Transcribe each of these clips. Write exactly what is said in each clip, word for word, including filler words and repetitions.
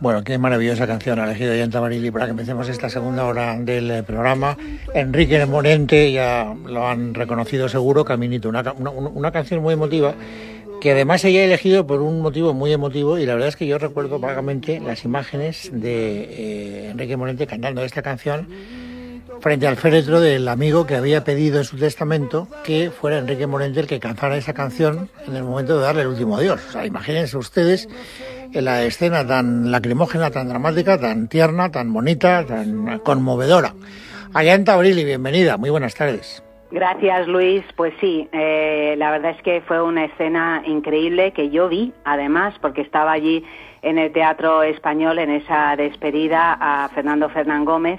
Bueno, qué maravillosa canción ha elegido Ollanta Barili para que empecemos esta segunda hora del programa. Enrique Morente, ya lo han reconocido seguro, Caminito, una, una, una canción muy emotiva, que además ella ha elegido por un motivo muy emotivo, y la verdad es que yo recuerdo vagamente las imágenes de eh, Enrique Morente cantando esta canción frente al féretro del amigo que había pedido en su testamento que fuera Enrique Morente el que cantara esa canción en el momento de darle el último adiós. O sea, imagínense ustedes en la escena tan lacrimógena, tan dramática, tan tierna, tan bonita, tan conmovedora. Ollanta Barili, bienvenida, muy buenas tardes. Gracias, Luis. Pues sí, eh, la verdad es que fue una escena increíble que yo vi, además, porque estaba allí en el Teatro Español en esa despedida a Fernando Fernán Gómez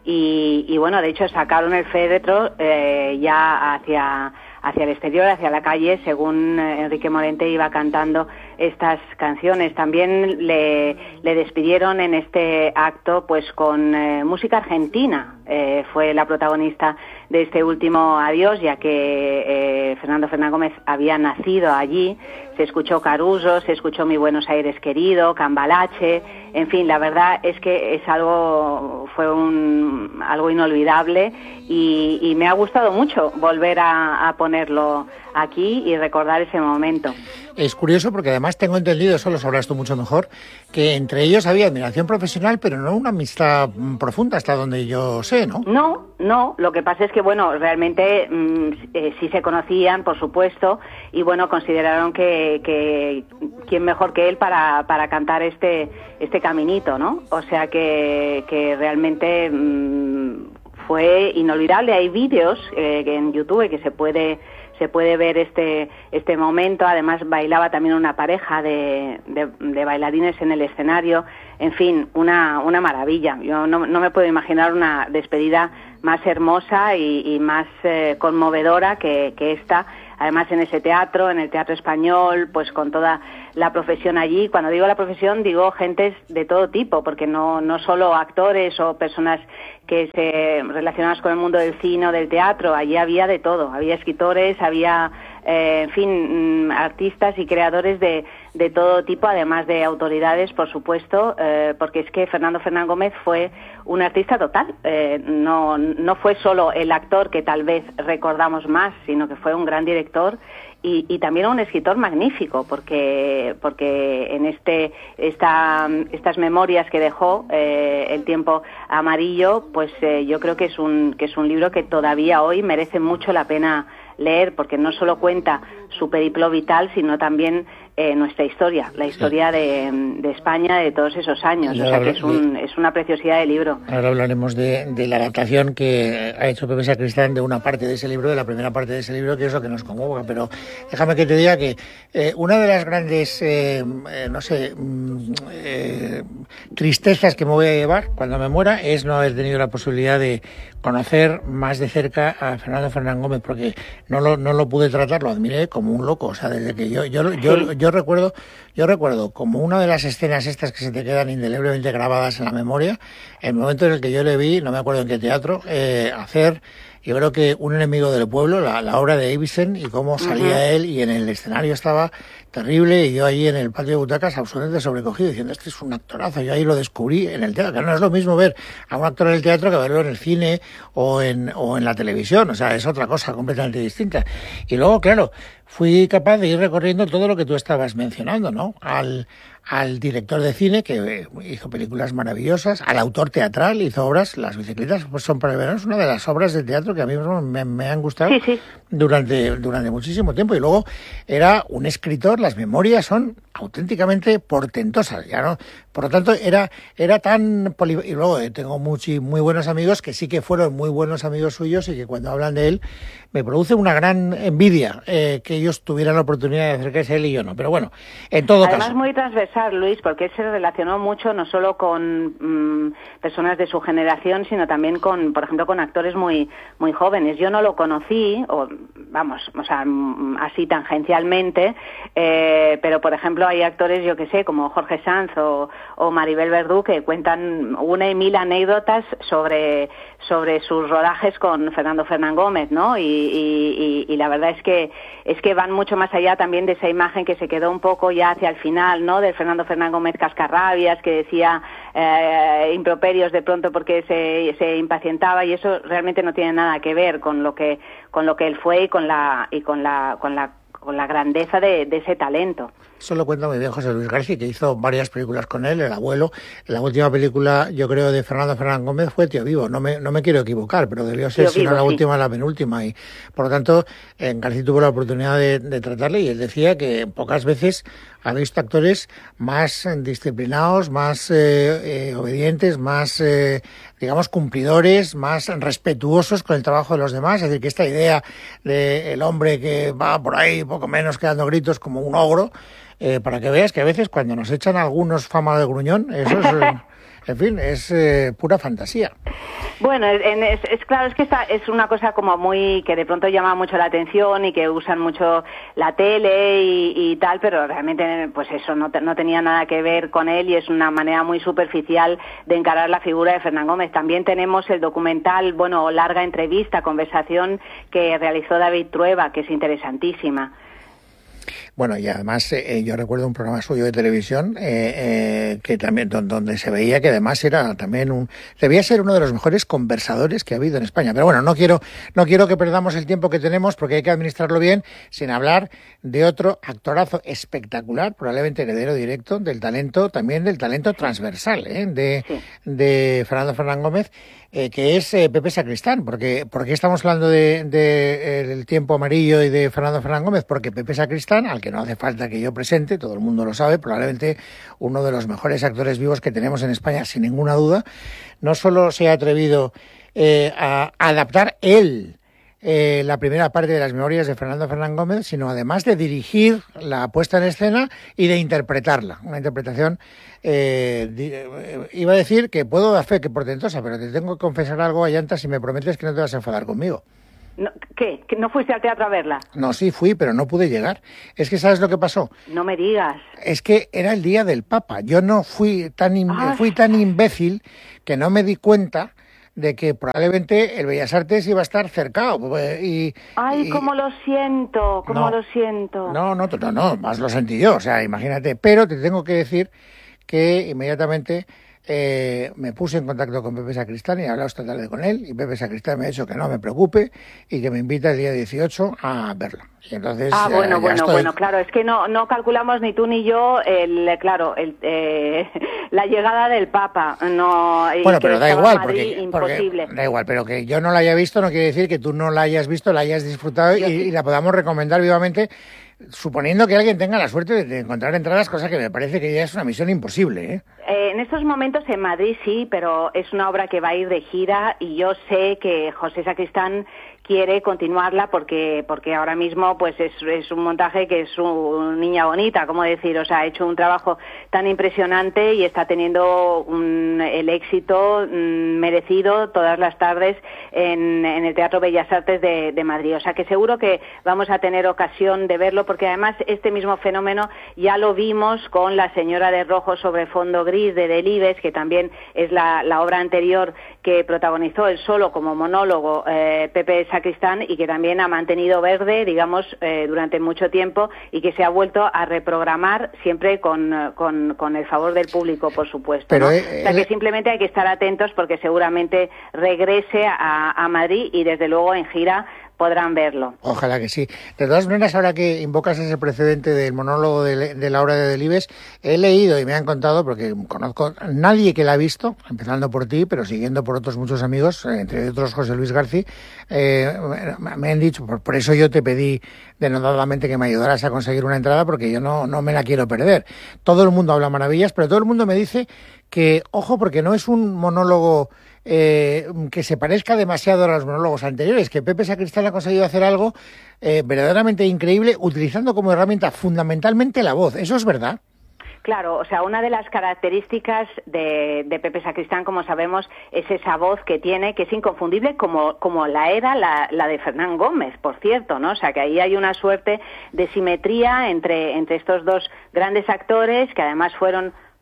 y, y bueno, de hecho sacaron el féretro eh, ya hacia... hacia el exterior, hacia la calle, según Enrique Morente iba cantando estas canciones. También le, le despidieron en este acto pues con eh, música argentina. Eh, fue la protagonista de este último adiós, ya que eh, Fernando Fernán Gómez había nacido allí. Se escuchó Caruso, se escuchó Mi Buenos Aires querido, Cambalache, en fin, la verdad es que es algo, fue un, algo inolvidable y, y me ha gustado mucho volver a, a ponerlo aquí y recordar ese momento. Es curioso porque además tengo entendido, eso lo sabrás tú mucho mejor, que entre ellos había admiración profesional, pero no una amistad profunda, hasta donde yo sé, ¿no? No, no, lo que pasa es que, bueno, realmente mmm, eh, sí se conocían, por supuesto, y bueno, consideraron que, que quién mejor que él para, para cantar este, este caminito, ¿no? O sea que, que realmente mmm, fue inolvidable. Hay vídeos eh, en YouTube que se puede... se puede ver este este momento. Además bailaba también una pareja de, de, de bailarines en el escenario, en fin, una una maravilla. Yo no, no me puedo imaginar una despedida más hermosa y, y más eh, conmovedora que, que esta. Además en ese teatro, en el Teatro Español, pues con toda la profesión allí. Cuando digo la profesión digo gentes de todo tipo, porque no no solo actores o personas que se relacionadas con el mundo del cine o del teatro. Allí había de todo, había escritores, había eh, en fin, artistas y creadores de, de todo tipo, además de autoridades, por supuesto, eh, porque es que Fernando Fernán Gómez fue un artista total. Eh, no no fue solo el actor que tal vez recordamos más, sino que fue un gran director y, y también un escritor magnífico, porque porque en este esta estas memorias que dejó, eh, El tiempo amarillo, pues eh, yo creo que es un que es un libro que todavía hoy merece mucho la pena leer, porque no solo cuenta su periplo vital, sino también eh, nuestra historia, la historia de, de España de todos esos años. O sea que es, un, es una preciosidad de libro. Ahora hablaremos de, de la adaptación que ha hecho Pepe Sacristán de una parte de ese libro, de la primera parte de ese libro, que es lo que nos convoca. Pero déjame que te diga que eh, una de las grandes, eh, eh, no sé, eh, tristezas que me voy a llevar cuando me muera es no haber tenido la posibilidad de conocer más de cerca a Fernando Fernán Gómez, porque no lo, no lo pude tratar, lo admiré como un loco. O sea, desde que yo yo yo, sí. yo recuerdo yo recuerdo como una de las escenas estas que se te quedan indeleblemente grabadas en la memoria, el momento en el que yo le vi, no me acuerdo en qué teatro, eh, hacer, yo creo que Un enemigo del pueblo, la, la obra de Ibsen, y cómo salía uh-huh. él, y en el escenario estaba terrible, y yo ahí en el patio de butacas absolutamente sobrecogido, diciendo, este es un actorazo. Yo ahí lo descubrí en el teatro, que no es lo mismo ver a un actor en el teatro que verlo en el cine o en, o en la televisión. O sea, es otra cosa completamente distinta. Y luego, claro, fui capaz de ir recorriendo todo lo que tú estabas mencionando, ¿no? Al, al director de cine, que hizo películas maravillosas, al autor teatral, hizo obras, Las bicicletas pues son para el verano, es una de las obras de teatro que a mí me, me han gustado sí, sí. durante durante muchísimo tiempo. Y luego era un escritor, las memorias son auténticamente portentosas, ya no, por lo tanto era era tan poli... y luego eh, tengo muchi, muy buenos amigos que sí que fueron muy buenos amigos suyos y que cuando hablan de él me produce una gran envidia eh, que ellos tuvieran la oportunidad de acercarse a él y yo no, pero bueno, en todo Además, caso. Muy transversal, Luis, porque él se relacionó mucho no solo con mmm, personas de su generación, sino también con, por ejemplo, con actores muy muy jóvenes. Yo no lo conocí, o vamos, o sea, así tangencialmente, eh, pero por ejemplo hay actores, yo que sé, como Jorge Sanz o, o Maribel Verdú, que cuentan una y mil anécdotas sobre sobre sus rodajes con Fernando Fernán Gómez, ¿no? Y, y, y, y la verdad es que es que van mucho más allá también de esa imagen que se quedó un poco ya hacia el final, ¿no? Del Fernando Fernán Gómez cascarrabias, que decía eh, improperios de pronto porque se, se impacientaba, y eso realmente no tiene nada que ver con lo que con lo que él fue y con la y con la con la con la grandeza de, de ese talento. Eso lo cuenta muy bien José Luis García, que hizo varias películas con él, El abuelo. La última película, yo creo, de Fernando Fernán Gómez fue Tío Vivo. No me, no me quiero equivocar, pero debió ser, si no la sí. última, la penúltima. Y por lo tanto, en García tuvo la oportunidad de, de tratarle, y él decía que pocas veces ha visto actores más disciplinados, más eh, eh, obedientes, más, eh, digamos, cumplidores, más respetuosos con el trabajo de los demás. Es decir, que esta idea de el hombre que va por ahí poco menos que dando gritos como un ogro, Eh, para que veas que a veces cuando nos echan algunos fama de gruñón, eso es, eh, en fin, es eh, pura fantasía. Bueno, es, es, es claro, es que esta es una cosa como muy, que de pronto llama mucho la atención y que usan mucho la tele y, y tal, pero realmente pues eso no, te, no tenía nada que ver con él, y es una manera muy superficial de encarar la figura de Fernán Gómez. También tenemos el documental, bueno, larga entrevista, conversación que realizó David Trueba, que es interesantísima. Bueno, y además eh, yo recuerdo un programa suyo de televisión eh, eh, que también donde, donde se veía que además era también un debía ser uno de los mejores conversadores que ha habido en España. Pero bueno, no quiero no quiero que perdamos el tiempo que tenemos, porque hay que administrarlo bien, sin hablar de otro actorazo espectacular, probablemente heredero directo del talento, también del talento transversal ¿eh? de, sí. de Fernando Fernán Gómez, eh, que es eh, Pepe Sacristán. Porque ¿por qué estamos hablando de, de eh, el tiempo amarillo y de Fernando Fernán Gómez? Porque Pepe Sacristán, al que no hace falta que yo presente, todo el mundo lo sabe, probablemente uno de los mejores actores vivos que tenemos en España, sin ninguna duda, no solo se ha atrevido eh, a adaptar él eh, la primera parte de las memorias de Fernando Fernán Gómez, sino además de dirigir la puesta en escena y de interpretarla, una interpretación, eh, eh, iba a decir que puedo dar fe que portentosa, pero te tengo que confesar algo, Ayanta, si me prometes que no te vas a enfadar conmigo. No, ¿Qué? ¿Que no fuiste al teatro a verla? No, sí fui, pero no pude llegar. Es que ¿sabes lo que pasó? No me digas. Es que era el día del Papa. Yo no fui tan in- fui tan imbécil que no me di cuenta de que probablemente el Bellas Artes iba a estar cercado. Y, Ay, y... cómo lo siento, cómo no, lo siento. No, no, no, no, más lo sentí yo, o sea, imagínate. Pero te tengo que decir que inmediatamente Eh, me puse en contacto con Pepe Sacristán y he hablado esta tarde con él, y Pepe Sacristán me ha dicho que no me preocupe y que me invita el día dieciocho a verla. Y entonces, ah, bueno, ya, ya bueno, estoy... bueno, claro, es que no no calculamos ni tú ni yo, el claro, el, eh, la llegada del Papa. No, bueno, pero da igual, Madrid, porque, porque da igual, pero que yo no la haya visto no quiere decir que tú no la hayas visto, la hayas disfrutado y, sí. y la podamos recomendar vivamente, suponiendo que alguien tenga la suerte de encontrar entradas, cosa que me parece que ya es una misión imposible, ¿eh? Eh, en estos momentos en Madrid sí, pero es una obra que va a ir de gira, y yo sé que José Sacristán quiere continuarla porque porque ahora mismo pues es, es un montaje que es una niña bonita, como decir, o sea, ha hecho un trabajo tan impresionante y está teniendo un, el éxito mm, merecido todas las tardes en, en el Teatro Bellas Artes de, de Madrid. O sea que seguro que vamos a tener ocasión de verlo, porque además este mismo fenómeno ya lo vimos con La Señora de Rojo sobre fondo gris de Delibes, que también es la, la obra anterior que protagonizó él solo como monólogo eh, Pepe Sacristán, y que también ha mantenido verde, digamos, eh, durante mucho tiempo, y que se ha vuelto a reprogramar siempre con, con, con el favor del público, por supuesto, Pero, ¿no? eh, o sea que eh, simplemente hay que estar atentos, porque seguramente regrese a, a Madrid, y desde luego en gira podrán verlo. Ojalá que sí. De todas maneras, ahora que invocas ese precedente del monólogo de, de la obra de Delibes, he leído y me han contado, porque conozco a nadie que la ha visto, empezando por ti, pero siguiendo por otros muchos amigos, entre otros José Luis García, eh, me han dicho, por, por eso yo te pedí denodadamente que me ayudaras a conseguir una entrada, porque yo no, no me la quiero perder. Todo el mundo habla maravillas, pero todo el mundo me dice que, ojo, porque no es un monólogo Eh, que se parezca demasiado a los monólogos anteriores, que Pepe Sacristán ha conseguido hacer algo eh, verdaderamente increíble, utilizando como herramienta fundamentalmente la voz. ¿Eso es verdad? Claro, o sea, una de las características de, de Pepe Sacristán, como sabemos, es esa voz que tiene, que es inconfundible, como, como la era la, la de Fernán Gómez, por cierto, ¿no? O sea, que ahí hay una suerte de simetría entre, entre estos dos grandes actores, que además fueron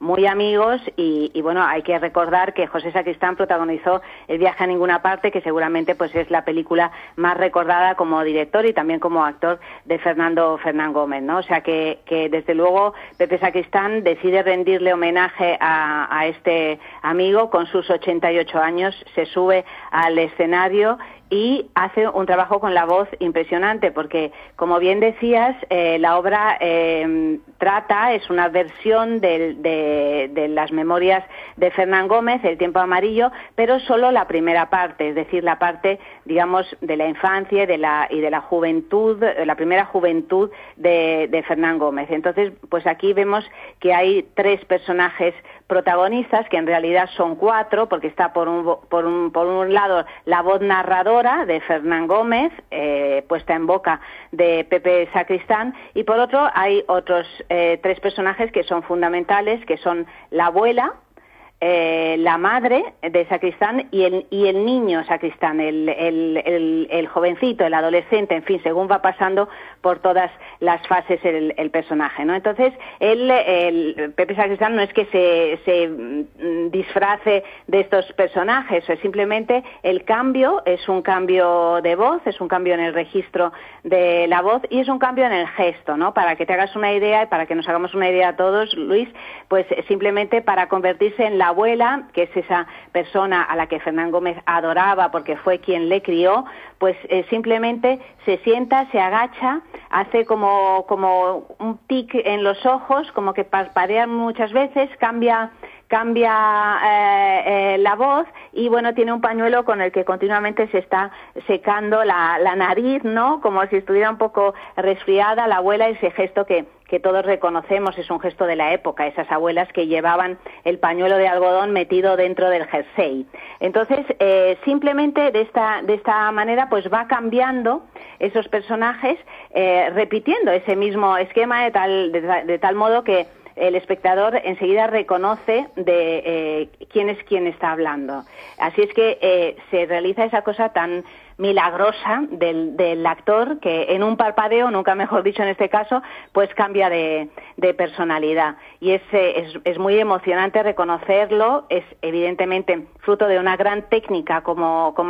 muy amigos y, y bueno, hay que recordar que José Sacristán protagonizó El viaje a ninguna parte, que seguramente pues es la película más recordada como director y también como actor de Fernando Fernán Gómez, ¿no? O sea que, que desde luego Pepe Sacristán decide rendirle homenaje a, a este amigo con sus ochenta y ocho años, se sube al escenario y hace un trabajo con la voz impresionante, porque, como bien decías, eh, la obra eh, trata, es una versión de, de, de las memorias de Fernán Gómez, El tiempo amarillo, pero solo la primera parte, es decir, la parte, digamos, de la infancia y de la, y de la juventud, la primera juventud de, de Fernán Gómez. Entonces, pues aquí vemos que hay tres personajes protagonistas, que en realidad son cuatro, porque está por un, por un, por un lado la voz narradora de Fernán Gómez, eh, puesta en boca de Pepe Sacristán, y por otro hay otros eh, tres personajes que son fundamentales, que son la abuela, Eh, la madre de Sacristán y el, y el niño Sacristán, el, el, el, el jovencito, el adolescente, en fin, según va pasando por todas las fases el, el personaje, ¿no? Entonces, él, el, Pepe Sacristán no es que se, se disfrace de estos personajes, es simplemente el cambio, es un cambio de voz, es un cambio en el registro de la voz y es un cambio en el gesto, ¿no? Para que te hagas una idea y para que nos hagamos una idea a todos, Luis, pues simplemente para convertirse en la abuela, que es esa persona a la que Fernán Gómez adoraba porque fue quien le crió, pues eh, simplemente se sienta, se agacha, hace como, como un tic en los ojos, como que parpadea muchas veces, cambia cambia eh, eh, la voz y bueno, tiene un pañuelo con el que continuamente se está secando la, la nariz, ¿no? Como si estuviera un poco resfriada la abuela, ese gesto que, que todos reconocemos, es un gesto de la época, esas abuelas que llevaban el pañuelo de algodón metido dentro del jersey. Entonces, eh, simplemente de esta, de esta manera, pues va cambiando esos personajes, eh, repitiendo ese mismo esquema de tal, de, de tal modo que el espectador enseguida reconoce de eh, quién es quien está hablando. Así es que eh, se realiza esa cosa tan milagrosa del, del actor que en un parpadeo, nunca mejor dicho en este caso, pues cambia de, de personalidad. Y es, es, es muy emocionante reconocerlo, es evidentemente fruto de una gran técnica como, como